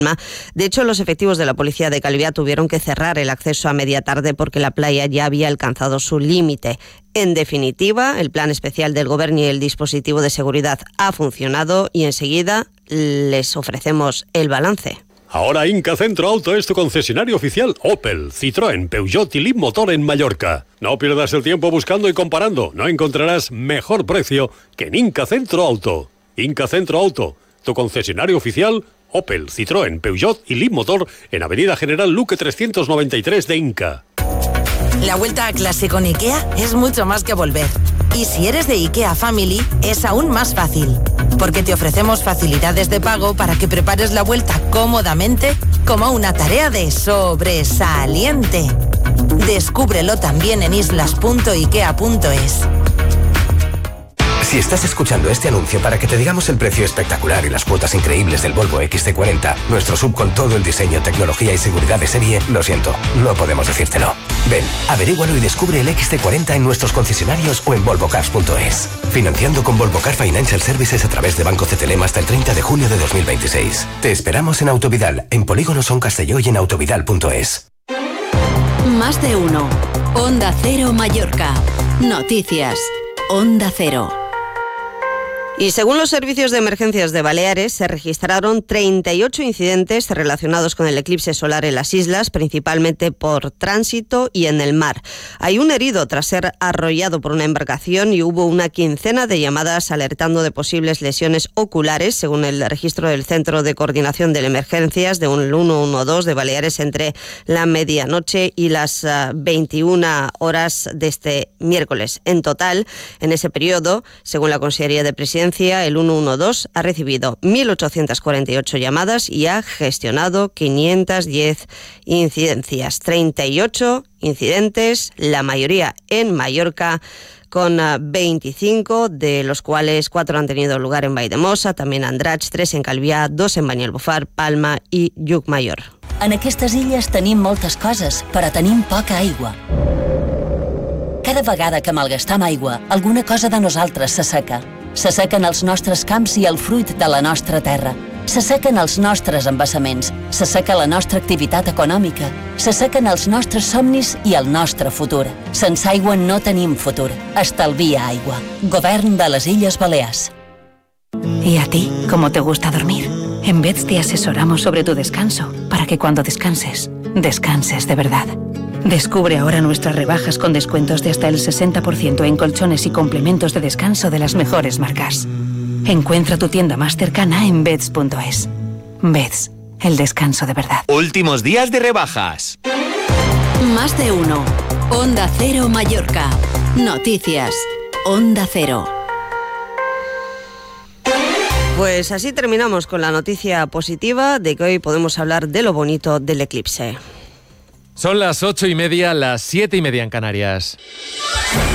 De hecho, los efectivos de la policía de Calviá tuvieron que cerrar el acceso a media tarde porque la playa ya había alcanzado su límite. En definitiva, el plan especial del Gobierno y el dispositivo de seguridad ha funcionado y enseguida les ofrecemos el balance. Ahora Inca Centro Auto es tu concesionario oficial Opel, Citroën, Peugeot y Leapmotor en Mallorca. No pierdas el tiempo buscando y comparando. No encontrarás mejor precio que en Inca Centro Auto. Inca Centro Auto, tu concesionario oficial Opel, Citroën, Peugeot y Leapmotor en Avenida General Luque 393 de Inca. La vuelta a clase con IKEA es mucho más que volver. Y si eres de IKEA Family, es aún más fácil. Porque te ofrecemos facilidades de pago para que prepares la vuelta cómodamente como una tarea de sobresaliente. Descúbrelo también en islas.ikea.es. Si estás escuchando este anuncio para que te digamos el precio espectacular y las cuotas increíbles del Volvo XC40, nuestro SUV con todo el diseño, tecnología y seguridad de serie, lo siento, no podemos decírtelo. Ven, averígualo y descubre el XC40 en nuestros concesionarios o en volvocars.es. Financiando con Volvo Car Financial Services a través de Banco CTLM hasta el 30 de junio de 2026. Te esperamos en Autovidal, en Polígono Son Castelló y en autovidal.es. Más de uno. Onda Cero Mallorca. Noticias. Onda Cero. Y según los servicios de emergencias de Baleares, se registraron 38 incidentes relacionados con el eclipse solar en las islas, principalmente por tránsito y en el mar. Hay un herido tras ser arrollado por una embarcación y hubo una quincena de llamadas alertando de posibles lesiones oculares, según el registro del Centro de Coordinación de Emergencias de un 112 de Baleares entre la medianoche y las 21 horas de este miércoles. En total, en ese periodo, según la Consejería de Presidencia, el 112 ha recibido 1.848 llamadas y ha gestionado 510 incidencias. 38 incidentes, la mayoría en Mallorca, con 25, de los cuales 4 han tenido lugar en Valldemossa, també en Andratx, 3 en Calvià, 2 en Banyalbufar, Palma i Llucmajor. En aquestes illes tenim moltes coses, però tenim poca aigua. Cada vegada que malgastam aigua, alguna cosa de nosaltres s'asseca. S'assequen els nostres camps i el fruit de la nostra terra. S'assequen els nostres embassaments. S'asseca la nostra activitat econòmica. S'assequen els nostres somnis i el nostre futur. Sense aigua no tenim futur. Estalvia aigua. Govern de les Illes Balears. ¿Y a ti, cómo te gusta dormir? En Beds te asesoramos sobre tu descanso, para que cuando descanses, descanses de verdad. Descubre ahora nuestras rebajas con descuentos de hasta el 60% en colchones y complementos de descanso de las mejores marcas. Encuentra tu tienda más cercana en Beds.es. Beds, el descanso de verdad. Últimos días de rebajas. Más de uno. Onda Cero Mallorca. Noticias. Onda Cero. Pues así terminamos con la noticia positiva de que hoy podemos hablar de lo bonito del eclipse. Son las 8:30, las 7:30 en Canarias.